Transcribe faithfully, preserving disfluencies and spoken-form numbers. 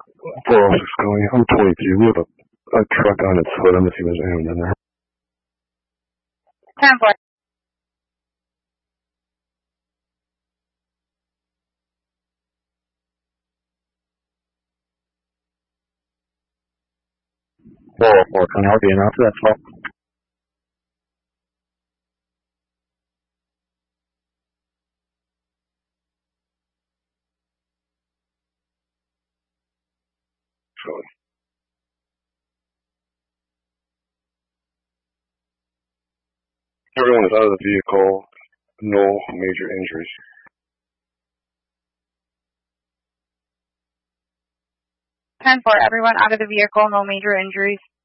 four oh six going, I'm twenty-two. We have a, a truck on its hood. I'm going to see if there's anyone in there. ten four. four oh four, can I be enough? That's all. So, everyone is out of the vehicle. No major injuries. ten four, everyone out of the vehicle, no major injuries.